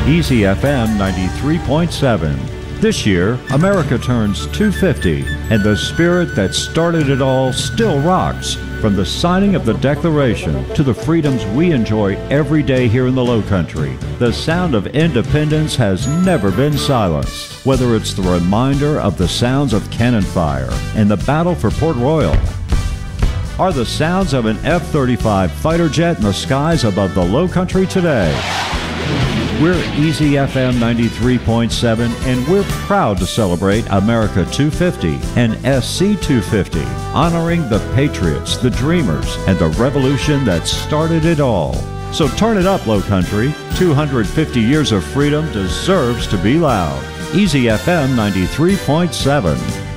Easy FM 93.7. This year, America turns 250, and the spirit that started it all still rocks. From the signing of the Declaration to the freedoms we enjoy every day here in the Lowcountry, the sound of independence has never been silenced. Whether it's the reminder of the sounds of cannon fire and the battle for Port Royal, or the sounds of an F-35 fighter jet in the skies above the Lowcountry today. We're Easy FM 93.7, and we're proud to celebrate America 250 and SC 250, honoring the patriots, the dreamers, and the revolution that started it all. So turn it up, Lowcountry. 250 years of freedom deserves to be loud. Easy FM 93.7.